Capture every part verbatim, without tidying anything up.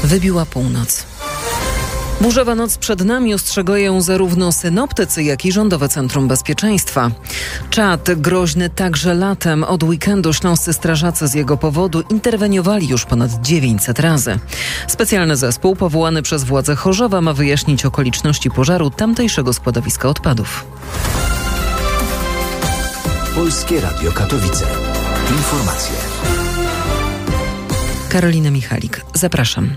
Wybiła północ. Burzowa noc przed nami, ostrzegają zarówno synoptycy, jak i Rządowe Centrum Bezpieczeństwa. Czad groźny także latem. Od weekendu śląscy strażacy z jego powodu interweniowali już ponad dziewięćset razy. Specjalny zespół powołany przez władze Chorzowa ma wyjaśnić okoliczności pożaru tamtejszego składowiska odpadów. Polskie Radio Katowice. Informacje. Karolina Michalik, zapraszam.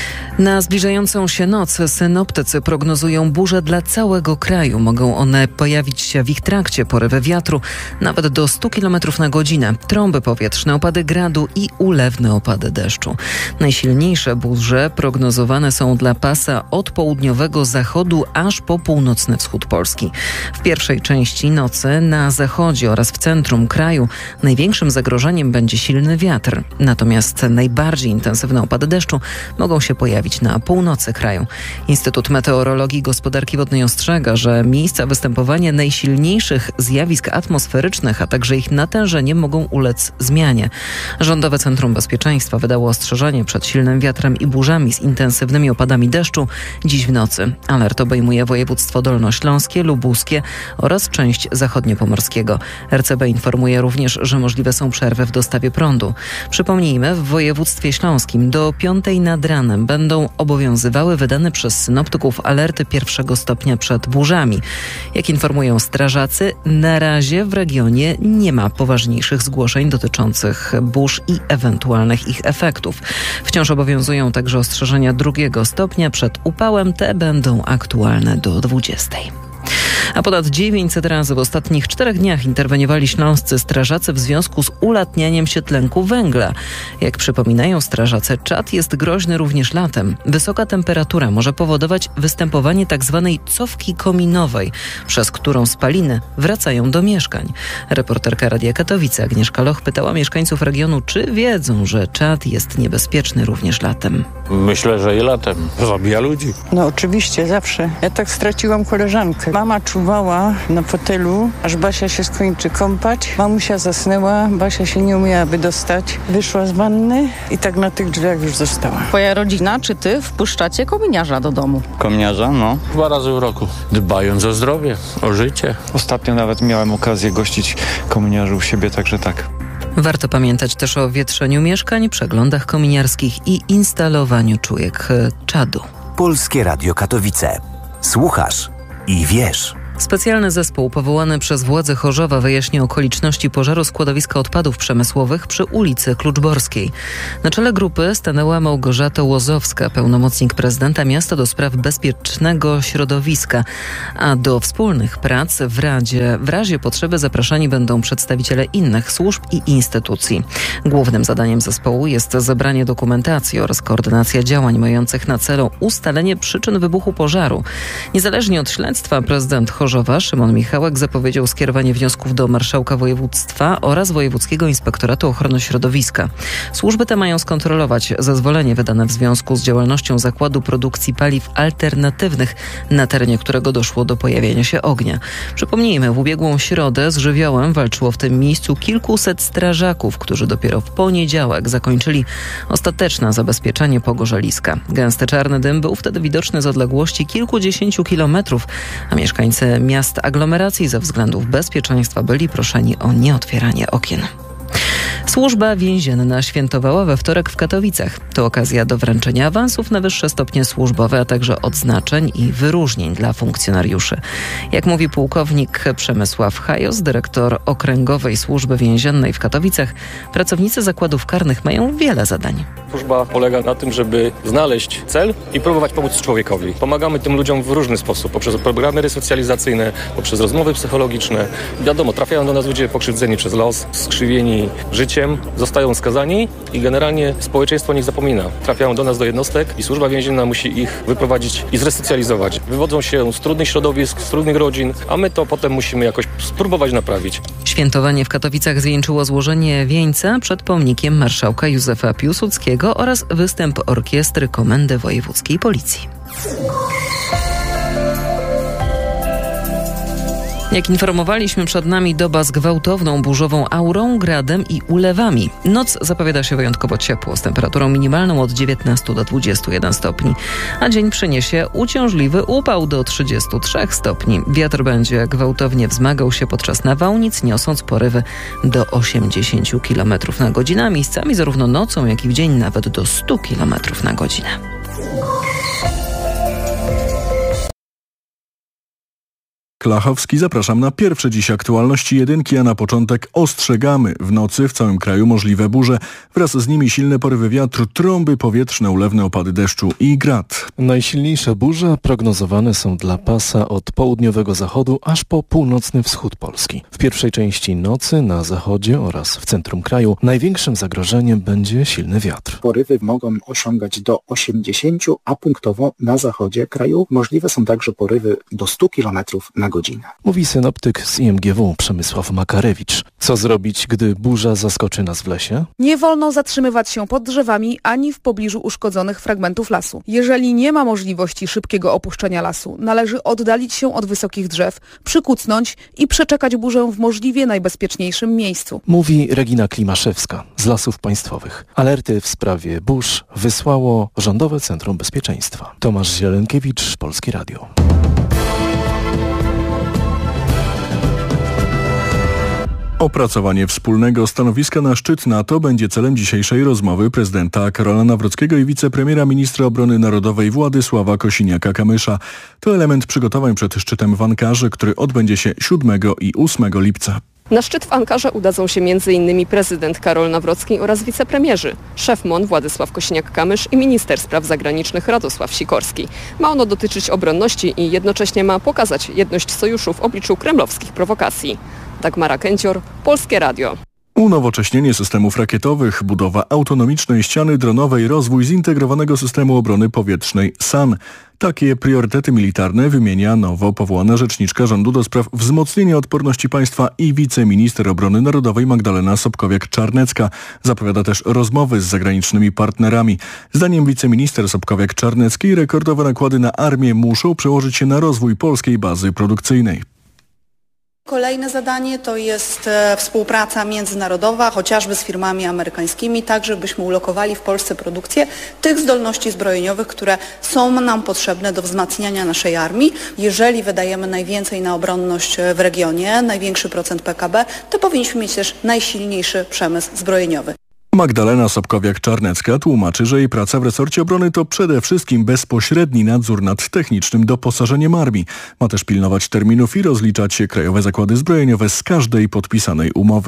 Na zbliżającą się noc synoptycy prognozują burze dla całego kraju. Mogą one pojawić się w ich trakcie, porywy wiatru nawet do stu kilometrów na godzinę, trąby powietrzne, opady gradu i ulewne opady deszczu. Najsilniejsze burze prognozowane są dla pasa od południowego zachodu aż po północny wschód Polski. W pierwszej części nocy na zachodzie oraz w centrum kraju największym zagrożeniem będzie silny wiatr. Natomiast najbardziej intensywne opady deszczu mogą się pojawić na północy kraju. Instytut Meteorologii i Gospodarki Wodnej ostrzega, że miejsca występowania najsilniejszych zjawisk atmosferycznych, a także ich natężenie mogą ulec zmianie. Rządowe Centrum Bezpieczeństwa wydało ostrzeżenie przed silnym wiatrem i burzami z intensywnymi opadami deszczu dziś w nocy. Alert obejmuje województwo dolnośląskie, lubuskie oraz część zachodniopomorskiego. R C B informuje również, że możliwe są przerwy w dostawie prądu. Przypomnijmy, w województwie śląskim do piątej nad ranem będą obowiązywały wydane przez synoptyków alerty pierwszego stopnia przed burzami. Jak informują strażacy, na razie w regionie nie ma poważniejszych zgłoszeń dotyczących burz i ewentualnych ich efektów. Wciąż obowiązują także ostrzeżenia drugiego stopnia przed upałem. Te będą aktualne do dwudziestej. A ponad dziewięćset razy w ostatnich czterech dniach interweniowali śląscy strażacy w związku z ulatnianiem się tlenku węgla. Jak przypominają strażacy, czad jest groźny również latem. Wysoka temperatura może powodować występowanie tzw. cofki kominowej, przez którą spaliny wracają do mieszkań. Reporterka Radia Katowice Agnieszka Loch pytała mieszkańców regionu, czy wiedzą, że czad jest niebezpieczny również latem. Myślę, że i latem. Zabija ludzi. No oczywiście, zawsze. Ja tak straciłam koleżankę. Mama czuwała na fotelu, aż Basia się skończy kąpać. Mamusia zasnęła, Basia się nie umiała wydostać. Wyszła z wanny i tak na tych drzwiach już została. Twoja rodzina czy ty wpuszczacie kominiarza do domu? Kominiarza? No. Dwa razy w roku. Dbając o zdrowie, o życie. Ostatnio nawet miałem okazję gościć kominiarzy u siebie, także tak. Warto pamiętać też o wietrzeniu mieszkań, przeglądach kominiarskich i instalowaniu czujek czadu. Polskie Radio Katowice. Słuchasz i wiesz. Specjalny zespół powołany przez władze Chorzowa wyjaśni okoliczności pożaru składowiska odpadów przemysłowych przy ulicy Kluczborskiej. Na czele grupy stanęła Małgorzata Łozowska, pełnomocnik prezydenta miasta do spraw bezpiecznego środowiska. A do wspólnych prac w Radzie w razie potrzeby zapraszani będą przedstawiciele innych służb i instytucji. Głównym zadaniem zespołu jest zebranie dokumentacji oraz koordynacja działań mających na celu ustalenie przyczyn wybuchu pożaru. Niezależnie od śledztwa prezydent Chorzowa Chorzowa Szymon Michałek zapowiedział skierowanie wniosków do marszałka województwa oraz Wojewódzkiego Inspektoratu Ochrony Środowiska. Służby te mają skontrolować zezwolenie wydane w związku z działalnością zakładu produkcji paliw alternatywnych, na terenie którego doszło do pojawienia się ognia. Przypomnijmy, w ubiegłą środę z żywiołem walczyło w tym miejscu kilkuset strażaków, którzy dopiero w poniedziałek zakończyli ostateczne zabezpieczenie pogorzeliska. Gęsty czarny dym był wtedy widoczny z odległości kilkudziesięciu kilometrów, a mieszkańcy miast aglomeracji ze względów bezpieczeństwa byli proszeni o nieotwieranie okien. Służba więzienna świętowała we wtorek w Katowicach. To okazja do wręczenia awansów na wyższe stopnie służbowe, a także odznaczeń i wyróżnień dla funkcjonariuszy. Jak mówi pułkownik Przemysław Hajos, dyrektor Okręgowej Służby Więziennej w Katowicach, pracownicy zakładów karnych mają wiele zadań. Służba polega na tym, żeby znaleźć cel i próbować pomóc człowiekowi. Pomagamy tym ludziom w różny sposób, poprzez programy resocjalizacyjne, poprzez rozmowy psychologiczne. Wiadomo, trafiają do nas ludzie pokrzywdzeni przez los, skrzywieni życiem, zostają skazani i generalnie społeczeństwo nie zapomina. Trafiają do nas do jednostek i służba więzienna musi ich wyprowadzić i zresocjalizować. Wywodzą się z trudnych środowisk, z trudnych rodzin, a my to potem musimy jakoś spróbować naprawić. Świętowanie w Katowicach zwieńczyło złożenie wieńca przed pomnikiem marszałka Józefa Piłsudskiego oraz występ orkiestry Komendy Wojewódzkiej Policji. Jak informowaliśmy, przed nami doba z gwałtowną burzową aurą, gradem i ulewami. Noc zapowiada się wyjątkowo ciepło, z temperaturą minimalną od dziewiętnastu do dwudziestu jeden stopni, a dzień przyniesie uciążliwy upał do trzydziestu trzech stopni. Wiatr będzie gwałtownie wzmagał się podczas nawałnic, niosąc porywy do osiemdziesięciu kilometrów na godzinę, a miejscami zarówno nocą, jak i w dzień nawet do stu kilometrów na godzinę. Klachowski, zapraszam na pierwsze dziś aktualności jedynki, a na początek ostrzegamy. W nocy w całym kraju możliwe burze. Wraz z nimi silne porywy wiatru, trąby powietrzne, ulewne opady deszczu i grad. Najsilniejsze burze prognozowane są dla pasa od południowego zachodu aż po północny wschód Polski. W pierwszej części nocy na zachodzie oraz w centrum kraju największym zagrożeniem będzie silny wiatr. Porywy mogą osiągać do osiemdziesięciu, a punktowo na zachodzie kraju możliwe są także porywy do stu kilometrów na godzinę. Mówi synoptyk z I M G W Przemysław Makarewicz. Co zrobić, gdy burza zaskoczy nas w lesie? Nie wolno zatrzymywać się pod drzewami ani w pobliżu uszkodzonych fragmentów lasu. Jeżeli nie ma możliwości szybkiego opuszczenia lasu, należy oddalić się od wysokich drzew, przykucnąć i przeczekać burzę w możliwie najbezpieczniejszym miejscu. Mówi Regina Klimaszewska z Lasów Państwowych. Alerty w sprawie burz wysłało Rządowe Centrum Bezpieczeństwa. Tomasz Zielenkiewicz, Polskie Radio. Opracowanie wspólnego stanowiska na szczyt NATO będzie celem dzisiejszej rozmowy prezydenta Karola Nawrockiego i wicepremiera ministra obrony narodowej Władysława Kosiniaka-Kamysza. To element przygotowań przed szczytem w Ankarze, który odbędzie się siódmego i ósmego lipca. Na szczyt w Ankarze udadzą się między innymi prezydent Karol Nawrocki oraz wicepremierzy, szef M O N Władysław Kosiniak-Kamysz i minister spraw zagranicznych Radosław Sikorski. Ma ono dotyczyć obronności i jednocześnie ma pokazać jedność sojuszu w obliczu kremlowskich prowokacji. Dagmara Kęcior, Polskie Radio. Unowocześnienie systemów rakietowych, budowa autonomicznej ściany dronowej, rozwój zintegrowanego systemu obrony powietrznej S A N. Takie priorytety militarne wymienia nowo powołana rzeczniczka rządu do spraw wzmocnienia odporności państwa i wiceminister obrony narodowej Magdalena Sobkowiak-Czarnecka. Zapowiada też rozmowy z zagranicznymi partnerami. Zdaniem wiceminister Sobkowiak-Czarneckiej rekordowe nakłady na armię muszą przełożyć się na rozwój polskiej bazy produkcyjnej. Kolejne zadanie to jest współpraca międzynarodowa, chociażby z firmami amerykańskimi, tak żebyśmy ulokowali w Polsce produkcję tych zdolności zbrojeniowych, które są nam potrzebne do wzmacniania naszej armii. Jeżeli wydajemy najwięcej na obronność w regionie, największy procent P K B, to powinniśmy mieć też najsilniejszy przemysł zbrojeniowy. Magdalena Sobkowiak-Czarnecka tłumaczy, że jej praca w resorcie obrony to przede wszystkim bezpośredni nadzór nad technicznym doposażeniem armii. Ma też pilnować terminów i rozliczać się krajowe zakłady zbrojeniowe z każdej podpisanej umowy.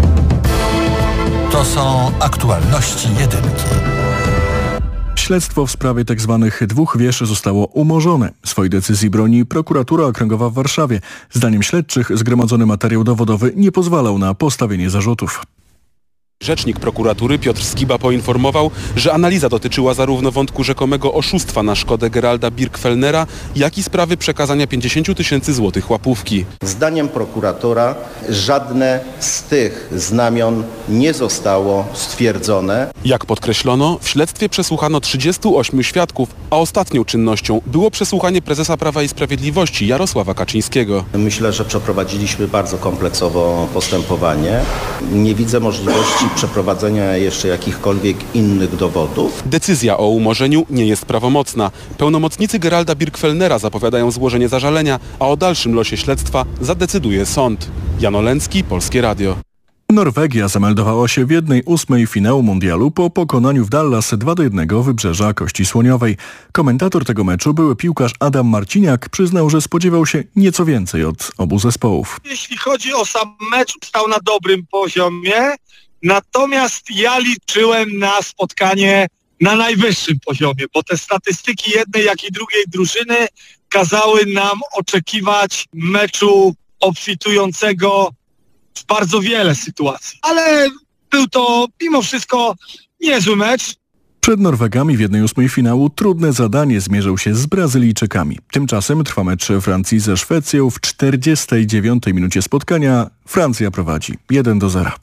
To są aktualności jedynki. Śledztwo w sprawie tzw. dwóch wież zostało umorzone. Swojej decyzji broni prokuratura okręgowa w Warszawie. Zdaniem śledczych zgromadzony materiał dowodowy nie pozwalał na postawienie zarzutów. Rzecznik prokuratury Piotr Skiba poinformował, że analiza dotyczyła zarówno wątku rzekomego oszustwa na szkodę Geralda Birgfellnera, jak i sprawy przekazania pięćdziesięciu tysięcy złotych łapówki. Zdaniem prokuratora żadne z tych znamion nie zostało stwierdzone. Jak podkreślono, w śledztwie przesłuchano trzydziestu ośmiu świadków, a ostatnią czynnością było przesłuchanie prezesa Prawa i Sprawiedliwości Jarosława Kaczyńskiego. Myślę, że przeprowadziliśmy bardzo kompleksowo postępowanie. Nie widzę możliwości przeprowadzenia jeszcze jakichkolwiek innych dowodów. Decyzja o umorzeniu nie jest prawomocna. Pełnomocnicy Geralda Birgfellnera zapowiadają złożenie zażalenia, a o dalszym losie śledztwa zadecyduje sąd. Jan Olencki, Polskie Radio. Norwegia zameldowała się w jednej ósmej finału mundialu po pokonaniu w Dallas dwa do jednego Wybrzeża Kości Słoniowej. Komentator tego meczu, były piłkarz Adam Marciniak, przyznał, że spodziewał się nieco więcej od obu zespołów. Jeśli chodzi o sam mecz, stał na dobrym poziomie. Natomiast ja liczyłem na spotkanie na najwyższym poziomie, bo te statystyki jednej, jak i drugiej drużyny kazały nam oczekiwać meczu obfitującego w bardzo wiele sytuacji. Ale był to mimo wszystko niezły mecz. Przed Norwegami w jednej ósmej finału trudne zadanie zmierzył się z Brazylijczykami. Tymczasem trwa mecz Francji ze Szwecją. W czterdziestej dziewiątej minucie spotkania Francja prowadzi jeden do zera.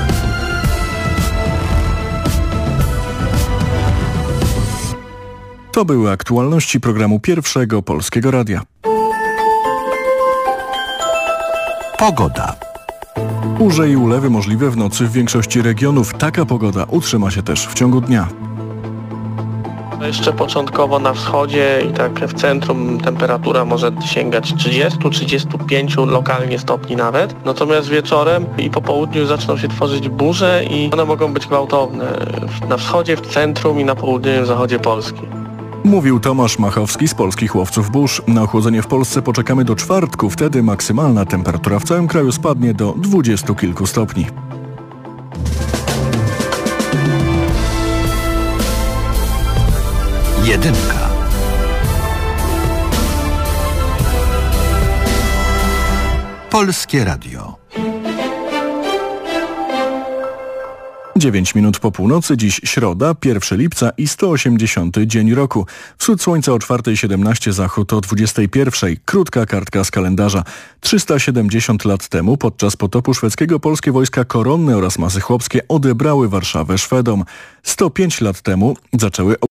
To To były aktualności programu Pierwszego Polskiego Radia. Pogoda. Burze i ulewy możliwe w nocy w większości regionów. Taka pogoda utrzyma się też w ciągu dnia. Jeszcze początkowo na wschodzie i tak w centrum temperatura może sięgać trzydzieści do trzydziestu pięciu lokalnie stopni nawet. Natomiast wieczorem i po południu zaczną się tworzyć burze i one mogą być gwałtowne na wschodzie, w centrum i na południowym zachodzie Polski. Mówił Tomasz Machowski z Polskich Łowców Burz. Na ochłodzenie w Polsce poczekamy do czwartku. Wtedy maksymalna temperatura w całym kraju spadnie do dwudziestu kilku stopni. Jedynka. Polskie Radio. dziewięć minut po północy, dziś środa, pierwszego lipca i sto osiemdziesiąty dzień roku. Wschód słońca o czwarta siedemnaście, zachód o dwudziesta pierwsza. Krótka kartka z kalendarza. trzysta siedemdziesiąt lat temu podczas potopu szwedzkiego polskie wojska koronne oraz masy chłopskie odebrały Warszawę Szwedom. sto pięć lat temu zaczęły